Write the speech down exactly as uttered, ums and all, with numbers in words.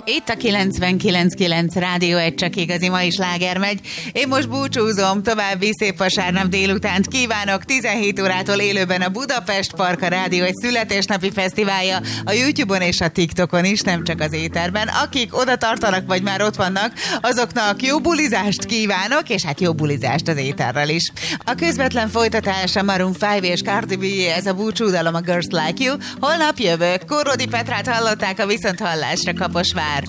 Itt a kilencvenkilenc kilenc Rádió egy csak igazi mai sláger megy. Én most búcsúzom, további szép vasárnap délutánt kívánok. tizenhét órától élőben a Budapest Park, a Rádió egy születésnapi fesztiválja a YouTube-on és a TikTokon is, nem csak az éterben. Akik oda tartanak, vagy már ott vannak, azoknak jó bulizást kívánok, és hát jó bulizást az éterrel is. A közvetlen folytatás a Maroon öt és Cardi B, ez a búcsúdalom, a Girls Like You. Holnap jövök. Korrodi Petrát hallották, a viszonthallásra Kaposvár.